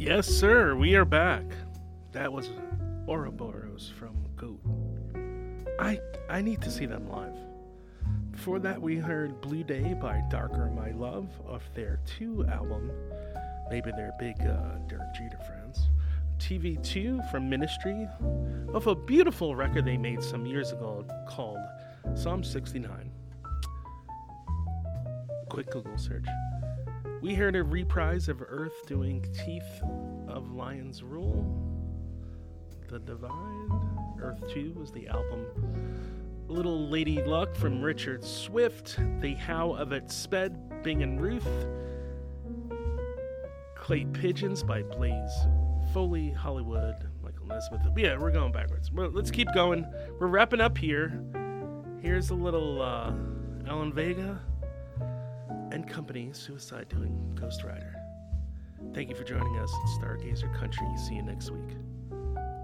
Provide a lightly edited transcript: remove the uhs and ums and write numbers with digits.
Yes, sir, we are back. That was Ouroboros from Goat. I need to see them live. Before that, we heard Blue Day by Darker My Love off their 2 album. Maybe they're big Derek Jeter fans. TV2 from Ministry of a beautiful record they made some years ago called Psalm 69. Quick Google search. We heard a reprise of Earth doing Teeth of Lion's Rule. The Divide. Earth 2 was the album. Little Lady Luck from Richard Swift. The How of It Sped, Bing and Ruth. Clay Pigeons by Blaze Foley, Hollywood, Michael Nesmith. Yeah, we're going backwards. But let's keep going. We're wrapping up here. Here's a little Alan Vega and Company, Suicide doing Ghost Rider. Thank you for joining us at Stargazer Country. See you next week.